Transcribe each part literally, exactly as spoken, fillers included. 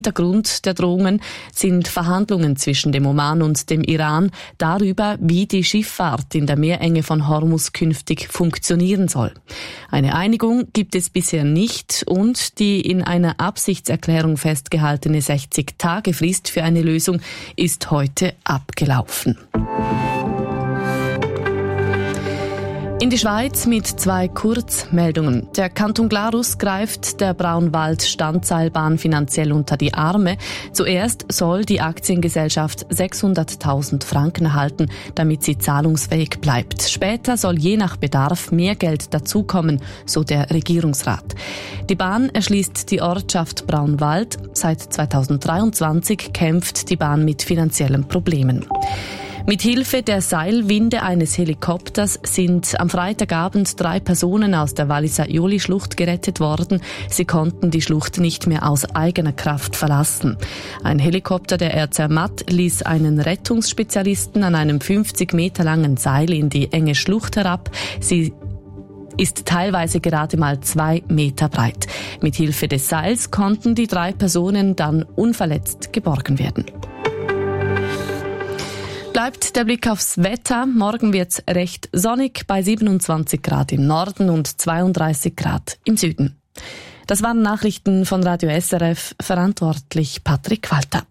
Der Grund der Drohungen sind Verhandlungen zwischen dem Oman und dem Iran darüber, wie die Schifffahrt in der Meerenge von Hormuz künftig funktionieren soll. Eine Einigung gibt es bisher nicht und die in einer Absichtserklärung festgehaltene sechzig-Tage-Frist für eine Lösung ist heute abgelaufen. In die Schweiz mit zwei Kurzmeldungen. Der Kanton Glarus greift der Braunwald-Standseilbahn finanziell unter die Arme. Zuerst soll die Aktiengesellschaft sechshunderttausend Franken erhalten, damit sie zahlungsfähig bleibt. Später soll je nach Bedarf mehr Geld dazukommen, so der Regierungsrat. Die Bahn erschließt die Ortschaft Braunwald. Seit zweitausenddreiundzwanzig kämpft die Bahn mit finanziellen Problemen. Mit Hilfe der Seilwinde eines Helikopters sind am Freitagabend drei Personen aus der Wallis-Joli-Schlucht gerettet worden. Sie konnten die Schlucht nicht mehr aus eigener Kraft verlassen. Ein Helikopter der R Z M A T ließ einen Rettungsspezialisten an einem fünfzig Meter langen Seil in die enge Schlucht herab. Sie ist teilweise gerade mal zwei Meter breit. Mit Hilfe des Seils konnten die drei Personen dann unverletzt geborgen werden. Bleibt der Blick aufs Wetter. Morgen wird's recht sonnig bei siebenundzwanzig Grad im Norden und zweiunddreißig Grad im Süden. Das waren Nachrichten von Radio S R F, verantwortlich Patrick Walter.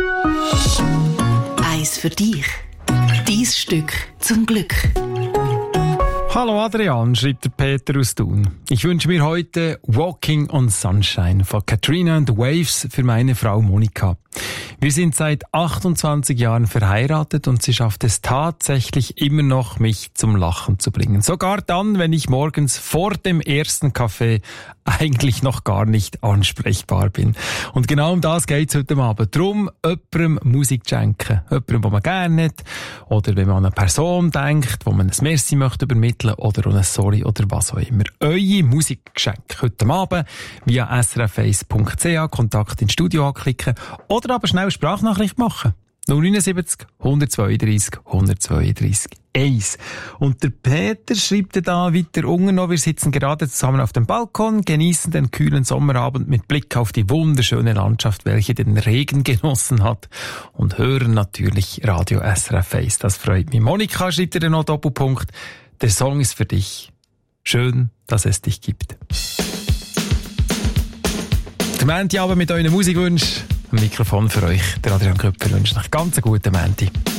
Eis für dich. Dies Stück zum Glück. Hallo Adrian, schreibt der Peter aus Thun. Ich wünsche mir heute Walking on Sunshine von Katrina and the Waves für meine Frau Monika. Wir sind seit achtundzwanzig Jahren verheiratet und sie schafft es tatsächlich immer noch, mich zum Lachen zu bringen. Sogar dann, wenn ich morgens vor dem ersten Kaffee eigentlich noch gar nicht ansprechbar bin. Und genau um das geht's heute Abend. Darum, jemandem Musik zu schenken. Jemandem, den man gerne hat. Oder wenn man an eine Person denkt, wo man ein Merci möchte übermitteln oder an ein Sorry oder was auch immer. Eure Musikgeschenke heute Abend via s r f eins punkt c h, Kontakt ins Studio anklicken oder aber schnell Sprachnachricht machen. null neunundsiebzig, hundertzweiunddreissig, hundertzweiunddreissig, eins. Und der Peter schreibt da weiter unten noch, wir sitzen gerade zusammen auf dem Balkon, genießen den kühlen Sommerabend mit Blick auf die wunderschöne Landschaft, welche den Regen genossen hat und hören natürlich Radio S R F eins. Das freut mich. Monika schreibt dir noch Doppelpunkt. Der Song ist für dich. Schön, dass es dich gibt. Der Menti aber mit euren Musikwünschen. Am Mikrofon für euch, der Adrian Köpfer, wünscht euch ganz einen guten Menti.